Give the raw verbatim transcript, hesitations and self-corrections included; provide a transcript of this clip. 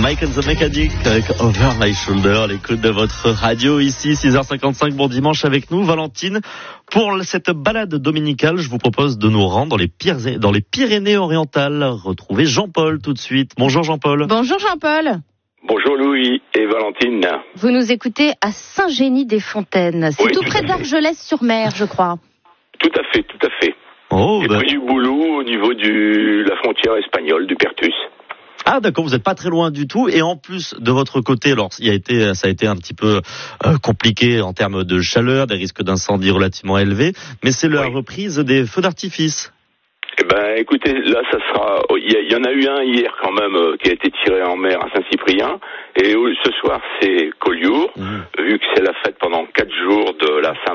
Mike and the Mechanic avec Over My Shoulder, l'écoute de votre radio ici, six heures cinquante-cinq, bon dimanche avec nous. Valentine, pour cette balade dominicale, je vous propose de nous rendre dans les, Pyr- dans les Pyrénées-Orientales. Retrouvez Jean-Paul tout de suite. Bonjour Jean-Paul. Bonjour Jean-Paul. Bonjour Louis et Valentine. Vous nous écoutez à Saint-Génie-des-Fontaines. C'est oui, tout tout près d'Argelès-sur-Mer, je crois. Tout à fait, tout à fait. Oh, et bah... près du Boulot, au niveau de la frontière espagnole, du Pertus. Ah d'accord, vous n'êtes pas très loin du tout, et en plus de votre côté, alors il y a été, ça a été un petit peu euh, compliqué en termes de chaleur, des risques d'incendie relativement élevés, mais c'est la oui. reprise des feux d'artifice. Eh ben, écoutez, là, ça sera. Il y, y en a eu un hier quand même euh, qui a été tiré en mer à Saint-Cyprien, et euh, ce soir c'est Collioure, mmh. vu que c'est la fête pendant quatre jours de la Saint